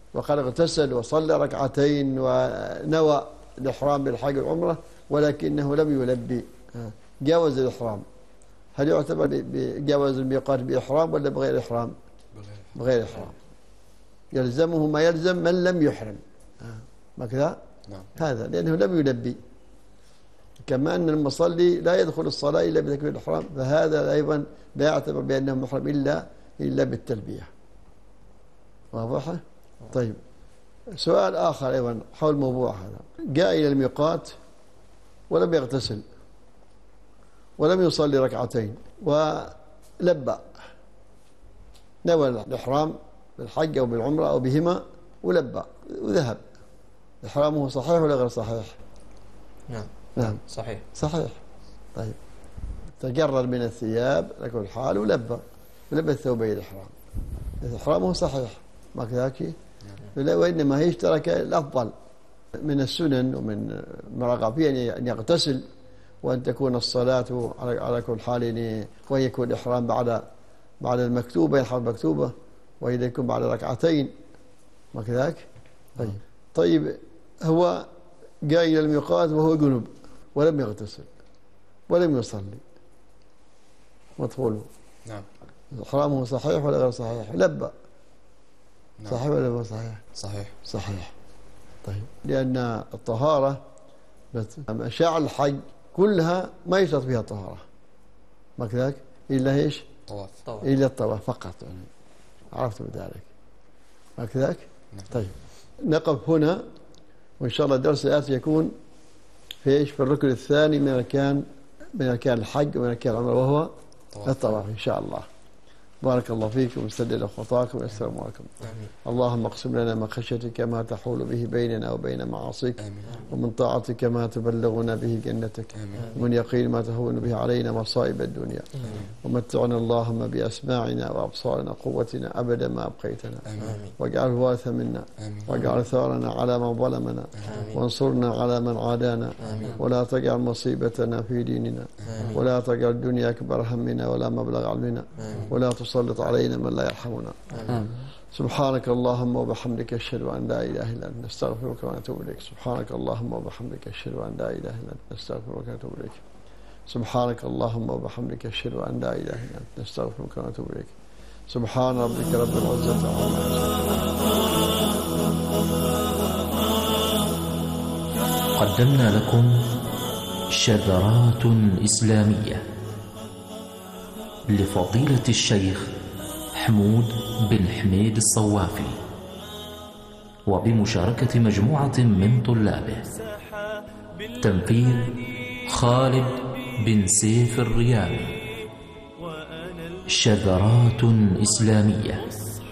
وقد اغتسل وصلى ركعتين ونوى الإحرام بالحج والعمرة ولكنه لم يلبي، جاوز الإحرام، هل يعتبر جاوز الميقات بإحرام ولا بغير إحرام؟ بغير إحرام. يلزمه ما يلزم من لم يحرم، ما كذا؟ نعم. هذا لأنه لم يلبي، كما أن المصلي لا يدخل الصلاة إلا بتكبير الإحرام، فهذا أيضا لا يعتبر بأنه محرم إلا بالتلبية. واضح؟ طيب، سؤال آخر أيضا حول الموضوع هذا، جاء إلى الميقات ولم يغتسل ولم يصلي ركعتين ولبى، نوى الإحرام بالحج أو بالعمرة أو بهما ولبى وذهب، إحرامه صحيح ولا غير صحيح؟ نعم صحيح. صحيح. طيب، تجرد من الثياب على كل حال ولبى الثوبين الإحرام، إحرامه صحيح، ما كذاك؟ وإنما هي اشترك الأفضل من السنن ومن مرغب فيه أن يغتسل، وأن تكون الصلاة على كل حال، وأن يكون الإحرام بعد المكتوبة، يحرم المكتوبة، وإذا يكون بعد ركعتين، ما كذاك؟ طيب، هو جاء إلى الميقات وهو جنب ولم يغتسل ولم يصلي، مدخوله، نعم، إحرامه صحيح ولا غير صحيح؟ لبى، نعم. صحيح ولا غير صحيح؟ صحيح. طيب، لأن الطهارة مشاعر الحج كلها ما يشترط فيها الطهارة، ما كذاك؟ إلا إيش؟ طواف. إلا الطواف فقط، يعني عرفت بذلك، ما كذاك؟ نعم. طيب، نقف هنا، وإن شاء الله الدرس الآتي يكون في إيش؟ في الركن الثاني من أركان الحج ومن أركان العمرة، وهو الطواف إن شاء الله. بارك الله فيكم وسدد خطاكم والسلام عليكم. اللهم اقسم لنا من خشيتك ما تحول به بيننا وبين معاصيك، ومن طاعتك ما تبلغنا به جنتك، ومن يقين ما تهون به علينا مصائب الدنيا، ومتعنا اللهم بأسماعنا وأبصارنا قوتنا أبدا ما أبقيتنا، واجعل الوارث منا، واجعل ثارنا على من ظلمنا، وانصرنا على من عادانا، ولا تجعل مصيبتنا في ديننا، ولا تجعل الدنيا أكبر همنا ولا مبلغ علمنا، ولا تسلط علينا من لا يرحمنا. سبحانك اللهم وبحمدك أشهد أن لا إله إلا أنت نستغفرك ونتوب إليك. سبحانك اللهم وبحمدك أشهد أن لا إله إلا أنت نستغفرك ونتوب إليك. سبحانك اللهم وبحمدك أشهد أن لا إله إلا أنت نستغفرك ونتوب إليك. سبحان ربك رب العزة عما يصفون. قدمنا لكم شذرات إسلامية لفضيلة الشيخ حمود بن حميد الصوافي، وبمشاركة مجموعة من طلابه. تنفيذ خالد بن سيف الريامي. شذرات إسلامية.